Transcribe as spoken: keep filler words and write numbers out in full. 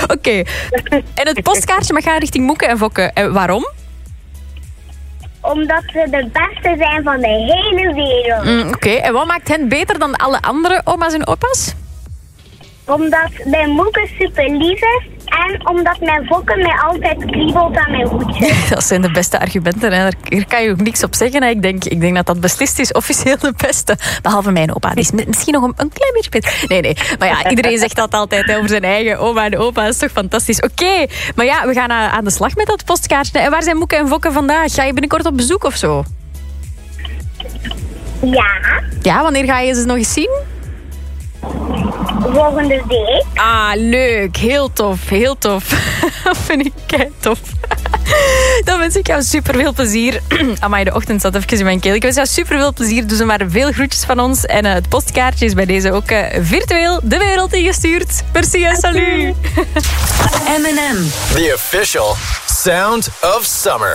Oké. Okay. En het postkaartje mag gaan richting Moeke en Fokke. En waarom? Omdat ze de beste zijn van de hele wereld. Mm, Oké, okay. En wat maakt hen beter dan alle andere oma's en opa's? Omdat mijn Moeke super lief is. En omdat mijn Fokke mij altijd kriebelt aan mijn hoedje. Dat zijn de beste argumenten. Hè. Daar kan je ook niks op zeggen. Hè. Ik, denk, ik denk dat dat beslist is officieel de beste. Behalve mijn opa. Die is misschien nog een, een klein beetje beter. Nee, nee. Maar ja, iedereen zegt dat altijd hè, over zijn eigen oma en opa. Dat is toch fantastisch. Oké, okay. Maar ja, we gaan aan de slag met dat postkaartje. En waar zijn Moeke en Fokke vandaag? Ga je binnenkort op bezoek of zo? Ja. Ja, wanneer ga je ze nog eens zien? Volgende week. Ah, leuk. Heel tof. Heel tof. Dat vind ik kei tof. Dan wens ik jou super veel plezier. Amai, de ochtend zat even in mijn keel. Ik wens jou super veel plezier. Doe ze maar veel groetjes van ons. En uh, het postkaartje is bij deze ook uh, virtueel de wereld ingestuurd. Merci en salut. M en M. The official sound of summer.